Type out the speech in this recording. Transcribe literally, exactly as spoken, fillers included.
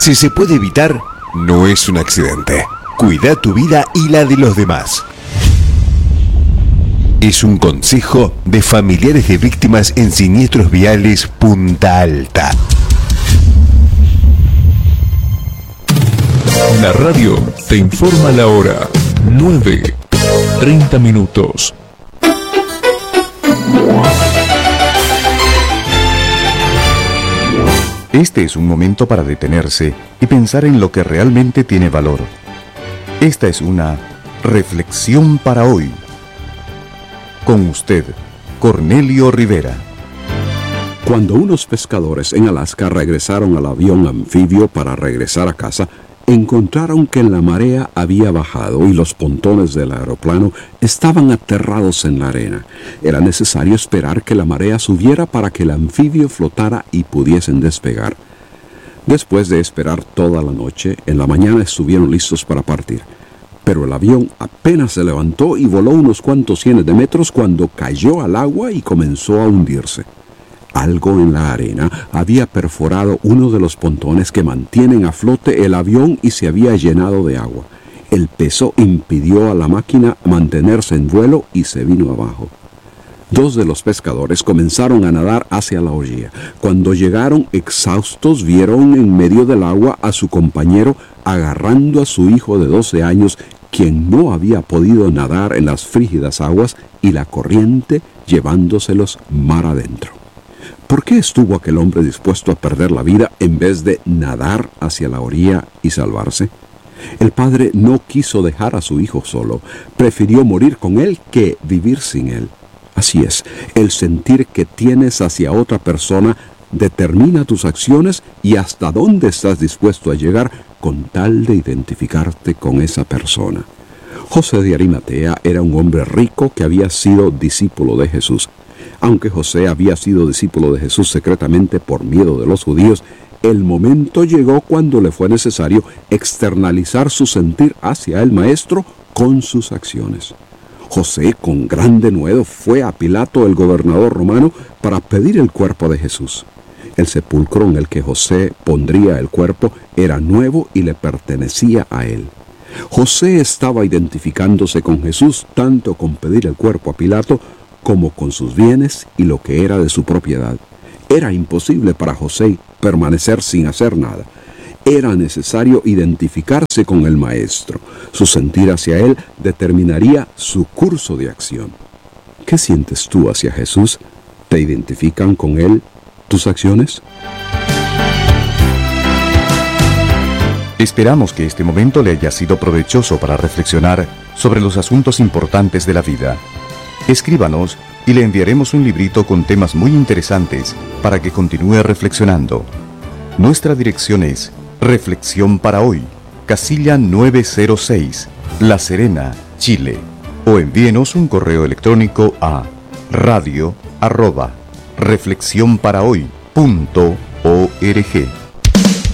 Si se puede evitar, no es un accidente. Cuida tu vida y la de los demás. Es un consejo de familiares de víctimas en siniestros viales Punta Alta. La radio te informa la hora. nueve, treinta minutos. Este es un momento para detenerse y pensar en lo que realmente tiene valor. Esta es una reflexión para hoy. Con usted, Cornelio Rivera. Cuando unos pescadores en Alaska regresaron al avión anfibio para regresar a casa, encontraron que la marea había bajado y los pontones del aeroplano estaban aterrados en la arena. Era necesario esperar que la marea subiera para que el anfibio flotara y pudiesen despegar. Después de esperar toda la noche, en la mañana estuvieron listos para partir. Pero el avión apenas se levantó y voló unos cuantos cientos de metros cuando cayó al agua y comenzó a hundirse. Algo en la arena había perforado uno de los pontones que mantienen a flote el avión y se había llenado de agua. El peso impidió a la máquina mantenerse en vuelo y se vino abajo. Dos de los pescadores comenzaron a nadar hacia la orilla. Cuando llegaron exhaustos, vieron en medio del agua a su compañero agarrando a su hijo de doce años, quien no había podido nadar en las frígidas aguas, y la corriente llevándoselos mar adentro. ¿Por qué estuvo aquel hombre dispuesto a perder la vida en vez de nadar hacia la orilla y salvarse? El padre no quiso dejar a su hijo solo. Prefirió morir con él que vivir sin él. Así es, el sentir que tienes hacia otra persona determina tus acciones y hasta dónde estás dispuesto a llegar con tal de identificarte con esa persona. José de Arimatea era un hombre rico que había sido discípulo de Jesús. Aunque José había sido discípulo de Jesús secretamente por miedo de los judíos, el momento llegó cuando le fue necesario externalizar su sentir hacia el Maestro con sus acciones. José, con gran denuedo, fue a Pilato, el gobernador romano, para pedir el cuerpo de Jesús. El sepulcro en el que José pondría el cuerpo era nuevo y le pertenecía a él. José estaba identificándose con Jesús tanto con pedir el cuerpo a Pilato como con sus bienes y lo que era de su propiedad. Era imposible para José permanecer sin hacer nada. Era necesario identificarse con el Maestro. Su sentir hacia él determinaría su curso de acción. ¿Qué sientes tú hacia Jesús? ¿Te identifican con él tus acciones? Esperamos que este momento le haya sido provechoso para reflexionar sobre los asuntos importantes de la vida. Escríbanos y le enviaremos un librito con temas muy interesantes para que continúe reflexionando. Nuestra dirección es Reflexión para Hoy, casilla nueve cero seis, La Serena, Chile. O envíenos un correo electrónico a radio arroba reflexión para hoy punto org.